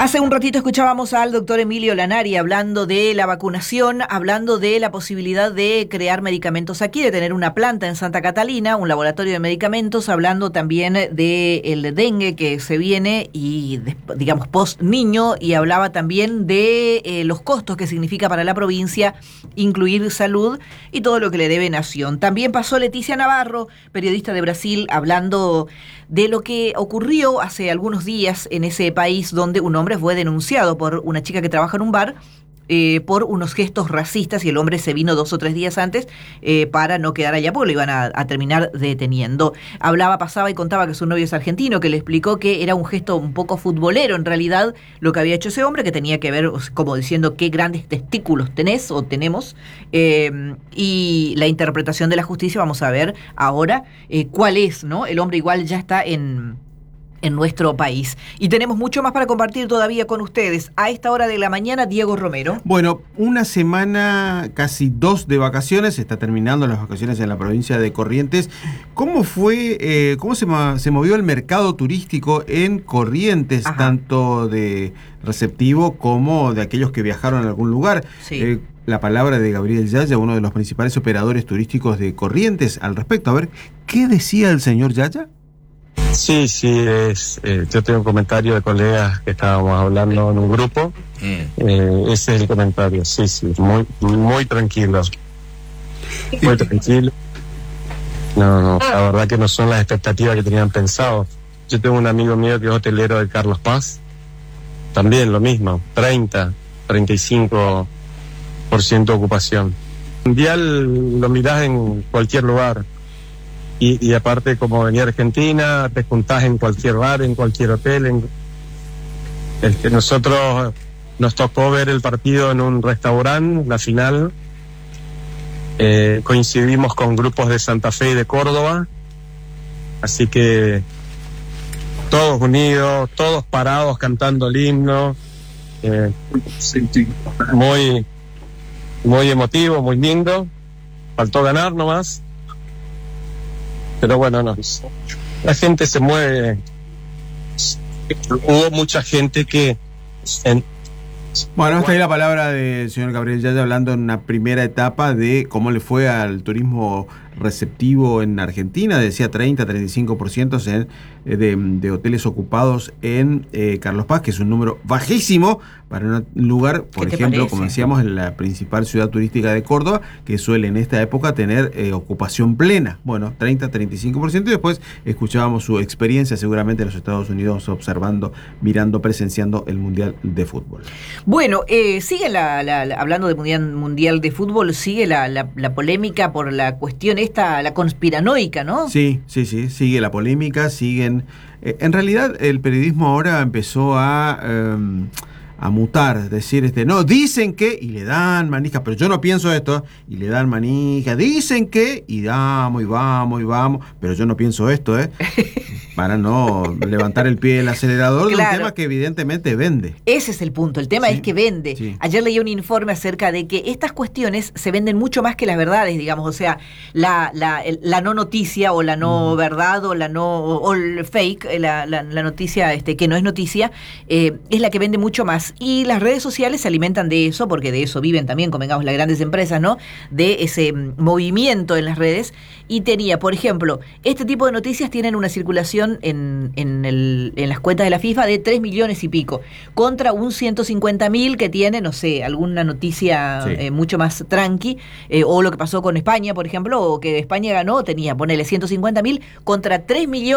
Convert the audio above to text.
Hace un ratito escuchábamos al doctor Emilio Lanari hablando de la vacunación, hablando de la posibilidad de crear medicamentos aquí, de tener una planta en Santa Catalina, un laboratorio de medicamentos, hablando también del dengue que se viene y, digamos, post niño, y hablaba también de los costos que significa para la provincia incluir salud y todo lo que le debe Nación. También pasó Leticia Navarro, periodista de Brasil, hablando de lo que ocurrió hace algunos días en ese país donde un hombre fue denunciado por una chica que trabaja en un bar por unos gestos racistas, y el hombre se vino 2 o 3 días antes para no quedar allá porque lo iban a terminar deteniendo. Pasaba y contaba que su novio es argentino, que le explicó que era un gesto un poco futbolero en realidad lo que había hecho ese hombre, que tenía que ver como diciendo qué grandes testículos tenés o tenemos, y la interpretación de la justicia, vamos a ver ahora cuál es, ¿no? El hombre igual ya está en nuestro país. Y tenemos mucho más para compartir todavía con ustedes. A esta hora de la mañana, Diego Romero. Bueno, una semana, casi 2 de vacaciones, está terminando las vacaciones en la provincia de Corrientes. ¿Cómo fue, cómo se movió el mercado turístico en Corrientes, tanto de receptivo como de aquellos que viajaron a algún lugar? Sí. La palabra de Gabriel Yaya, uno de los principales operadores turísticos de Corrientes, al respecto. A ver, ¿qué decía el señor Yaya? Sí, yo tengo un comentario de colegas que estábamos hablando en un grupo. Ese es el comentario, sí, muy tranquilo. Muy tranquilo. No, la verdad que no son las expectativas que tenían pensado. Yo tengo un amigo mío que es hotelero de Carlos Paz, también lo mismo, 35% de ocupación. Mundial lo mirás en cualquier lugar. Y aparte, como venía Argentina, te juntás en cualquier bar, en cualquier hotel. Nosotros nos tocó ver el partido en un restaurante, la final. Coincidimos con grupos de Santa Fe y de Córdoba. Así que todos unidos, todos parados cantando el himno. Muy, muy emotivo, muy lindo. Faltó ganar nomás. Pero bueno, no. La gente se mueve. Hubo mucha gente que... Bueno, esta es la palabra del señor Gabriel Yaya hablando en una primera etapa de cómo le fue al turismo receptivo en Argentina. Decía 30-35% de hoteles ocupados en Carlos Paz, que es un número bajísimo para un lugar, por ejemplo, como decíamos, en la principal ciudad turística de Córdoba, que suele en esta época tener ocupación plena. Bueno, 30-35%, y después escuchábamos su experiencia seguramente en los Estados Unidos, observando, mirando, presenciando el Mundial de Fútbol. Bueno, sigue hablando de mundial de Fútbol, sigue la polémica por la cuestión esta, la conspiranoica, ¿no? Sí, sigue la polémica, siguen... en realidad el periodismo ahora empezó a mutar, decir, no, dicen que, y le dan manija, pero yo no pienso esto, y le dan manija, dicen que, y vamos, pero yo no pienso esto, para no levantar el pie del acelerador, claro, de un tema que evidentemente vende. Ese es el punto, el tema es que vende. Sí. Ayer leí un informe acerca de que estas cuestiones se venden mucho más que las verdades, digamos, o sea, la no noticia, o la no verdad, o o el fake, la noticia que no es noticia, es la que vende mucho más. Y las redes sociales se alimentan de eso, porque de eso viven también, convengamos, las grandes empresas, ¿no? De ese movimiento en las redes. Y tenía, por ejemplo, este tipo de noticias tienen una circulación en las cuentas de la FIFA de 3 millones y pico, contra un 150.000 que tiene, no sé, alguna noticia mucho más tranqui, o lo que pasó con España, por ejemplo, o que España ganó, tenía, ponele 150.000 contra 3 millones.